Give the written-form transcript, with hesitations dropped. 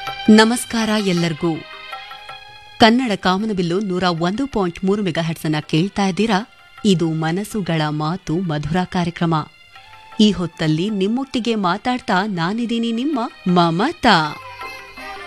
ನಮಸ್ಕಾರ ಎಲ್ಲರಿಗೂ. ಕನ್ನಡ ಕಾಮನಬಿಲ್ಲು 101.3 ಮೆಗಾಹೆಟ್ಸ್ ಅನ್ನ ಕೇಳ್ತಾ ಇದ್ದೀರಾ. ಇದು ಮನಸ್ಸುಗಳ ಮಾತು ಮಧುರ ಕಾರ್ಯಕ್ರಮ. ಈ ಹೊತ್ತಲ್ಲಿ ನಿಮ್ಮೊಟ್ಟಿಗೆ ಮಾತಾಡ್ತಾ ನಾನಿದ್ದೀನಿ ನಿಮ್ಮ ಮಮತಾ.